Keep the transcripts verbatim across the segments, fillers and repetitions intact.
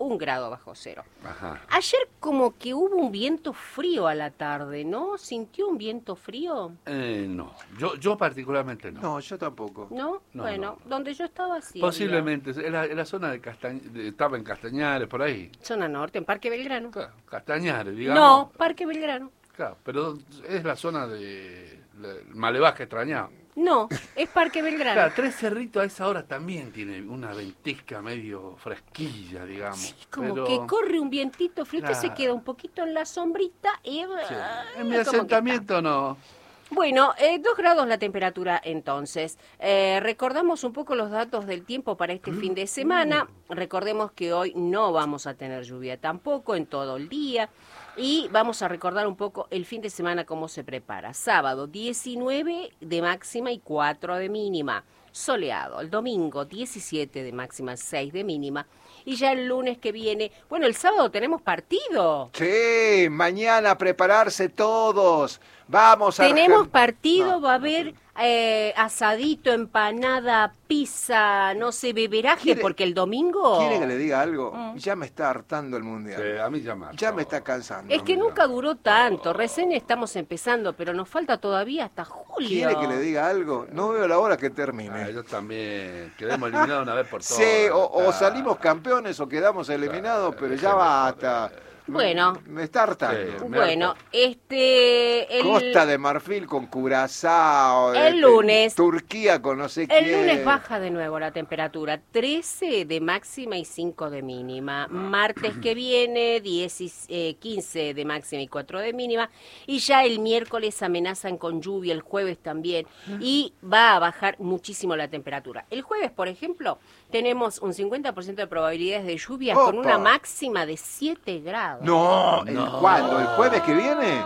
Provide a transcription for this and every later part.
un grado bajo cero. Ajá. Ayer como que hubo un viento frío a la tarde, ¿no? ¿Sintió un viento frío? Eh, no, yo, yo particularmente no. No, yo tampoco. ¿No? No, bueno, no, no. donde yo estaba sí. Posiblemente, en la, en la zona de Castañares, estaba en Castañares, por ahí. había. Zona norte, en Parque Belgrano. Claro, Castañares, digamos. No, Parque Belgrano. Claro, pero es la zona de la- Malevás que extrañaba. No, es Parque Belgrano. Claro, Tres Cerritos a esa hora también tiene una ventisca medio fresquilla, digamos. Sí, como pero... que corre un vientito frío, usted se Claro. queda un poquito en la sombrita y... Sí. ah, En mi como que asentamiento no. Bueno, eh, dos grados la temperatura entonces. Eh, recordamos un poco los datos del tiempo para este fin de semana. Recordemos que hoy no vamos a tener lluvia tampoco en todo el día. Y vamos a recordar un poco el fin de semana cómo se prepara. Sábado diecinueve de máxima y cuatro de mínima. Soleado. El domingo diecisiete de máxima, seis de mínima. Y ya el lunes que viene, bueno, el sábado tenemos partido. Sí, mañana prepararse todos. Vamos a Tenemos Argen- partido, No, va a no haber eh, asadito, empanada, pizza, no sé, beberaje, ¿Quiere- porque el domingo... ¿Quiere que le diga algo? Mm. Ya me está hartando el mundial. Sí, a mí ya me Ya hartó. me está cansando. Es que mira. nunca duró tanto, recién estamos empezando, pero nos falta todavía hasta julio. ¿Quiere que le diga algo? No veo la hora que Ah, termine. yo también. Quedemos eliminados una vez por todas. Sí, o, o Claro. salimos campeones o quedamos eliminados, pero ya déjeme basta. joder. Bueno. Me está hartando. Sí. Bueno, este... El, Costa de Marfil con Curazao. El este, lunes. Turquía con no sé el quién. lunes baja de nuevo la temperatura, trece de máxima y cinco de mínima. Martes que viene, diez y, eh, quince de máxima y cuatro de mínima. Y ya el miércoles amenazan con lluvia, el jueves también. Y va a bajar muchísimo la temperatura. El jueves, por ejemplo, tenemos un cincuenta por ciento de probabilidades de lluvias con ¡Opa! una máxima de siete grados. No, ¿el No. cuándo? ¿El jueves que viene?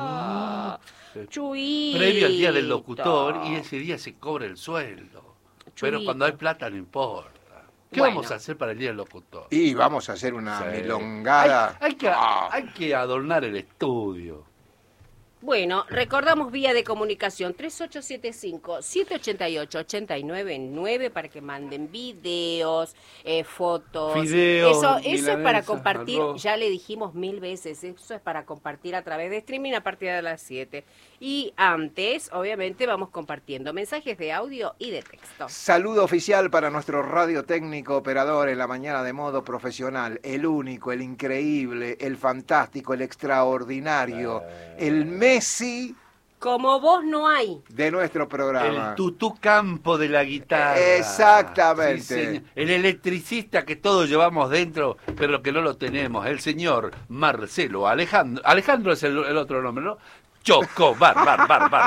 Ah, Chuito. Previo al día del locutor y ese día se cobra el sueldo. Pero Chuito. cuando hay plata no importa. ¿Qué Bueno. vamos a hacer para el día del locutor? Y vamos a hacer una Sí. milongada. Hay, hay que, Ah. hay que adornar el estudio. Bueno, recordamos vía de comunicación tres ocho siete cinco, siete ocho ocho, ocho nueve nueve para que manden videos, eh, fotos. Fideos, Eso, eso es para milanesa, compartir, arroz. ya le dijimos mil veces, eso es para compartir a través de streaming a partir de las siete. Y antes, obviamente, vamos compartiendo mensajes de audio y de texto. Saludo oficial para nuestro radio técnico operador en la mañana de modo profesional. El único, el increíble, el fantástico, el extraordinario, el Messi Como vos no hay. de nuestro programa. El tutú campo de la guitarra. Exactamente. Sí, señor. El electricista que todos llevamos dentro, pero que no lo tenemos. El señor Marcelo Alejandro. Alejandro es el, el otro nombre, ¿no? Choco, bar, bar, bar, bar.